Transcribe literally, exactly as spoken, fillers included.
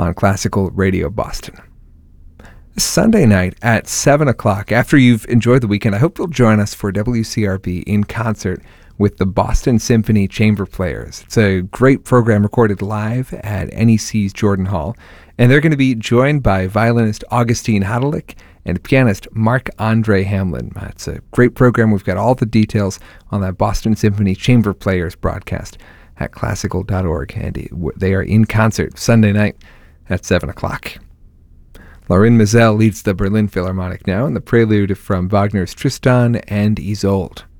on Classical Radio Boston. Sunday night at seven o'clock, after you've enjoyed the weekend, I hope you'll join us for W C R B in concert with the Boston Symphony Chamber Players. It's a great program recorded live at N E C's Jordan Hall, and they're going to be joined by violinist Augustine Hadalik and pianist Marc-Andre Hamlin. It's a great program. We've got all the details on that Boston Symphony Chamber Players broadcast at classical dot org, and they are in concert Sunday night at seven o'clock. Lorin Maazel leads the Berlin Philharmonic now in the prelude from Wagner's Tristan and Isolde.